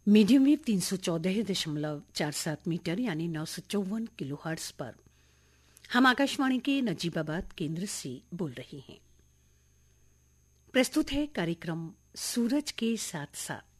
Medium wave 314.47 metre यानी 954 kilohertz पर हम आकाशवाणी के नजीबाबाद केंद्र से बोल रहे हैं। प्रस्तुत है कार्यक्रम सूरज के साथ साथ।